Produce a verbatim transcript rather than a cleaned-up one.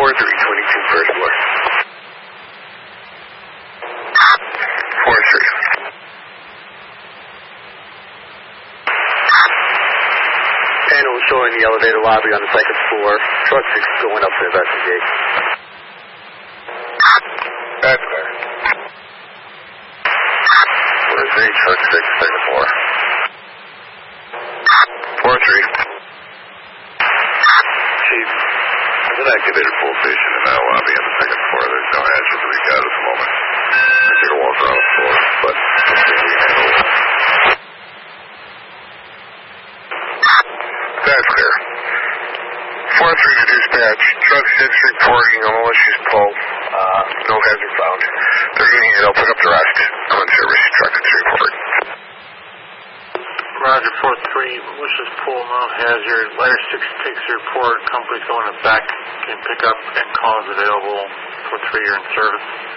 four three, twenty-two first floor. four three. Panel showing the elevator lobby on the second floor. Truck six going up to investigate. That's clear. four three, truck six, second floor. four three. Chief, I've been activated full station in that lobby on the second floor. There's no hazard to reach out at the moment. I take a walk around the floor, but I think we can handle it. That's clear. four three to dispatch. Truck six reporting on malicious pull. Uh, no hazard found. They're getting it. I'll pick up the rest. I'm on service. Truck six report. Roger, four three, malicious pull, no hazard. Ladder six takes the report. Company's going to back. Can pick up and call is available. four three, you're in service.